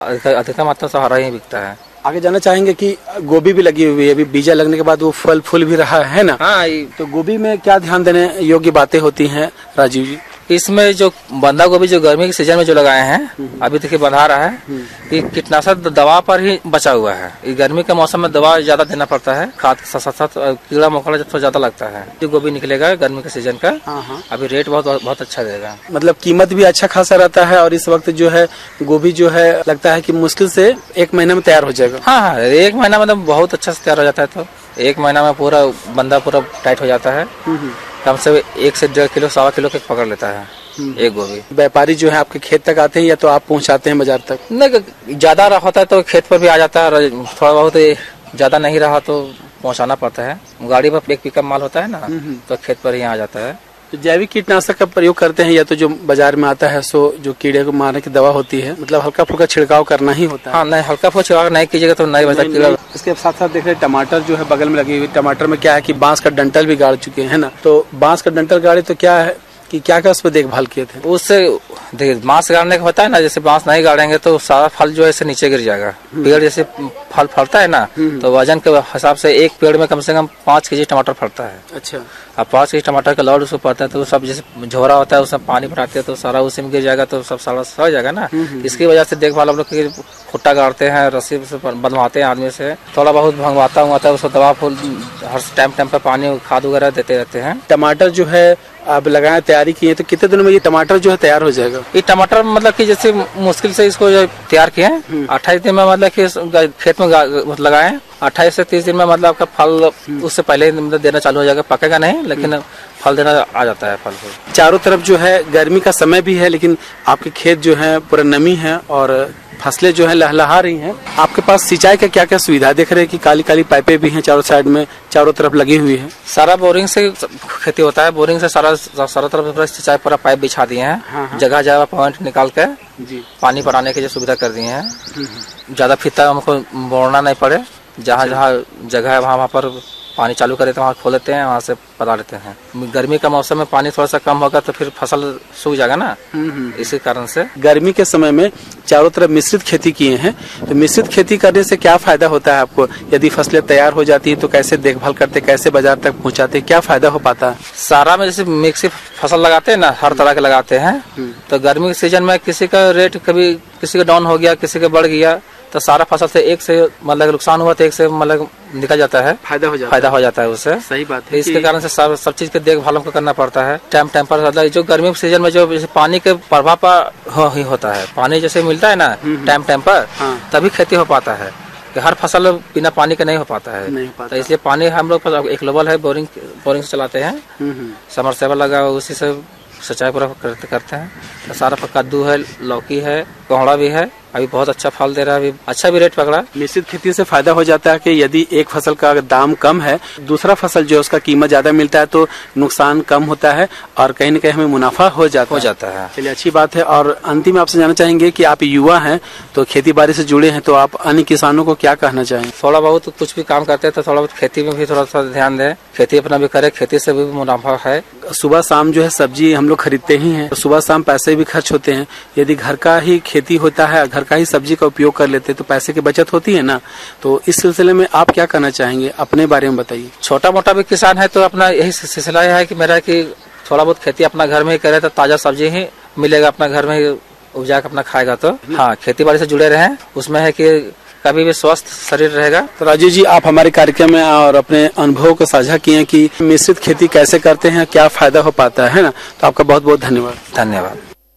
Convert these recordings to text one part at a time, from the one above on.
अधिकतर मात्रा से हरा ही बिकता है। आगे जाना चाहेंगे कि गोभी भी लगी हुई है, अभी बीजा लगने के बाद वो फल फूल भी रहा है ना। हाँ, तो गोभी में क्या ध्यान देने योग्य बातें होती हैं राजीव जी? इसमें जो बंधा गोभी जो गर्मी के सीजन में जो लगाए हैं, अभी देखिए बंधा रहा है, ये कीटनाशक दवा पर ही बचा हुआ है। ये गर्मी के मौसम में दवा ज्यादा देना पड़ता है, खाद साथ कीड़ा मकोड़ा जब ज्यादा लगता है। जो गोभी निकलेगा गर्मी के सीजन का, अभी रेट बहुत अच्छा देगा। मतलब कीमत भी अच्छा खासा रहता है, और इस वक्त जो है गोभी जो है लगता है कि मुश्किल से 1 महीने में तैयार हो जाएगा। हाँ, 1 महीना मतलब बहुत अच्छा से तैयार हो जाता है। तो 1 महीना में पूरा बंधा पूरा टाइट हो जाता है। कम से 1 से 1.5 किलो 1.25 किलो तक पकड़ लेता है एक गोभी। व्यापारी जो है आपके खेत तक आते हैं या तो आप पहुंचाते हैं बाजार तक? नहीं, ज्यादा होता है तो खेत पर भी आ जाता है, थोड़ा बहुत ज्यादा नहीं रहा तो पहुंचाना पड़ता है। गाड़ी पर एक पिकअप माल होता है ना, तो खेत पर ही आ जाता है। तो जैविक कीटनाशक का प्रयोग करते हैं या तो जो बाजार में आता है सो जो कीड़े को मारने की दवा होती है, मतलब हल्का फुल्का छिड़काव करना ही होता है? हाँ, नहीं, हल्का फुल्का छिड़काव नहीं कीजिएगा तो नहीं बचता कीड़ा। इसके साथ साथ देख रहे टमाटर जो है बगल में लगी हुई, टमाटर में क्या है कि बांस का डंठल भी गाड़ चुके हैं ना। तो बांस का डंठल गाड़े तो क्या है कि क्या क्या उस पर देखभाल किए थे? उससे देखिए बांस गाड़ने का होता है ना, जैसे बांस नहीं गाड़ेंगे तो सारा फल जो है इसे नीचे गिर जाएगा। पेड़ जैसे फल फलता है ना, तो वजन के हिसाब से एक पेड़ में कम से कम 5 केजी टमाटर फलता है। अच्छा। अब 5 केजी टमाटर का लोड उसको पड़ता है, तो सब जैसे झोरा होता है उसमें पानी भराते हैं तो सारा उसी में गिर जाएगा, तो सब सारा सड़ जाएगा ना। इसकी वजह से देखभाल हम लोग खुट्टा गाड़ते हैं, रस्सी से बंधवाते हैं आदमी से, थोड़ा बहुत भंगवाता हुआ उसको दवा फूल हर टाइम पर पानी खाद वगैरह देते रहते हैं। टमाटर जो है आप लगाए तैयारी किए तो कितने दिनों में ये टमाटर जो है तैयार हो जाएगा? ये टमाटर मतलब कि जैसे मुश्किल से इसको तैयार किए 28 दिन में, मतलब कि खेत में लगाए 28 से 30 दिन में मतलब आपका फल उससे पहले मतलब देना चालू हो जाएगा। पकेगा नहीं लेकिन फल देना आ जाता है। फल चारों तरफ जो है गर्मी का समय भी है, लेकिन आपके खेत जो है पूरा नमी है और फसलें जो है लहलहा रही हैं। आपके पास सिंचाई का क्या क्या सुविधा देख रहे हैं कि काली काली पाइपें भी हैं चारों साइड में, चारों तरफ लगी हुई है? सारा बोरिंग से खेती होता है, बोरिंग से सारा तरफ सिंचाई पूरा पाइप बिछा दिए हैं। जगह जगह पॉइंट निकाल के पानी पटाने की जो सुविधा कर दी है। ज्यादा फीता हमको बोड़ना नहीं पड़े, जहाँ जहाँ जगह है वहाँ पर पानी चालू करे तो वहाँ खोल देते हैं, वहाँ से पटा लेते हैं। गर्मी का मौसम में पानी थोड़ा सा कम होगा तो फिर फसल सूख जाएगा ना, इसी कारण से। गर्मी के समय में चारों तरफ मिश्रित खेती किए हैं, तो मिश्रित खेती करने से क्या फायदा होता है आपको? यदि फसलें तैयार हो जाती है तो कैसे देखभाल करते, कैसे बाजार तक पहुँचाते, क्या फायदा हो पाता है? सारा में जैसे मिक्स फसल लगाते हैं ना, हर तरह के लगाते हैं, तो गर्मी के सीजन में किसी का रेट कभी किसी का डाउन हो गया, किसी का बढ़ गया, तो सारा फसल से एक से मतलब नुकसान हुआ तो एक से मतलब निकल जाता है, फायदा हो जाता है उससे। सही बात है। इसके कारण से सब चीज के देखभाल हमको करना पड़ता है टाइम पर। मतलब जो गर्मी के सीजन में जो जैसे पानी के प्रभाव पर ही होता है, पानी जैसे मिलता है ना टाइम पर, तभी खेती हो पाता है। कि हर फसल बिना पानी के नहीं हो पाता है, तो इसलिए पानी हम लोग पास एक लेवल है, बोरिंग से चलाते हैं, समरसेबल लगा उसी से सिंचाई पूरा करते हैं। तो सारा कद्दू है, लौकी है, कोहड़ा भी है, अभी बहुत अच्छा फल दे रहा है, अभी अच्छा भी रेट पकड़ा। मिश्रित खेती से फायदा हो जाता है कि यदि एक फसल का दाम कम है, दूसरा फसल जो है उसका कीमत ज्यादा मिलता है तो नुकसान कम होता है और कहीं न कहीं हमें मुनाफा हो जाता है। चलिए, अच्छी बात है। और अंतिम आपसे जानना चाहेंगे कि आप युवा हैं तो खेती बाड़ी से जुड़े हैं, तो आप अन्य किसानों को क्या कहना चाहेंगे? थोड़ा बहुत कुछ भी काम करते हैं तो थोड़ा बहुत खेती में भी थोड़ा सा ध्यान दें, खेती अपना भी करे, खेती से भी मुनाफा है। सुबह शाम जो है सब्जी हम लोग खरीदते ही हैं, तो सुबह शाम पैसे भी खर्च होते हैं। यदि घर का ही खेती होता है, घर का ही सब्जी का उपयोग कर लेते तो पैसे की बचत होती है ना। तो इस सिलसिले में आप क्या कहना चाहेंगे, अपने बारे में बताइए। छोटा मोटा भी किसान है तो अपना यही सिलसिला है कि मेरा कि थोड़ा बहुत खेती अपना घर में ही करे तो ताजा सब्जी ही मिलेगा, अपना घर में उपजा के अपना खाएगा। तो हाँ, खेती बाड़ी से जुड़े रहें, उसमें है कि कभी भी स्वस्थ शरीर रहेगा। तो राजीव जी, आप हमारे कार्यक्रम में और अपने अनुभव को साझा किए कि मिश्रित खेती कैसे करते हैं, क्या फायदा हो पाता है ना। तो आपका बहुत बहुत धन्यवाद। धन्यवाद।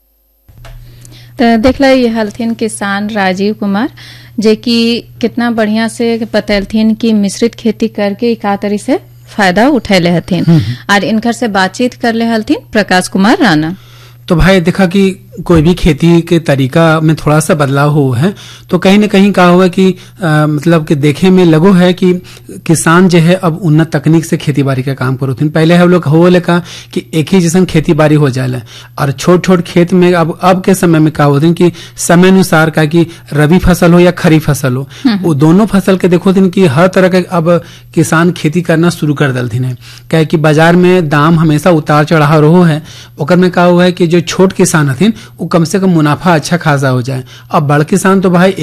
तो देख लो, ये हलथिन किसान राजीव कुमार जे की कितना बढ़िया से बतलथिन कि मिश्रित खेती करके एकातरी से फायदा उठैले हथिन। और इनकर से बातचीत कर ले हलथिन प्रकाश कुमार राणा। तो भाई देखा कि कोई भी खेती के तरीका में थोड़ा सा बदलाव हुआ है तो कहीं न कहीं कहा हुआ कि मतलब कि देखे में लगो है कि किसान जो है अब उन्नत तकनीक से खेती बाड़ी का काम करो। पहले हम लोग हो लेका कि एक ही जैसा खेती बाड़ी हो जाए और छोट छोट खेत में अब के समय में कहा होते कि समय अनुसार का कि रबी फसल हो या खरीफ फसल हो, वो दोनों फसल के देखो दिन की हर तरह के अब किसान खेती करना शुरू कर दलथिन है। क्या कि बाजार में दाम हमेशा उतार चढ़ाव रहो है, ओकर में कहा हुआ है कि जो छोट किसान हथिन वो कम से कम मुनाफा अच्छा खासा हो जाए। अब बड़ किसान तो भाई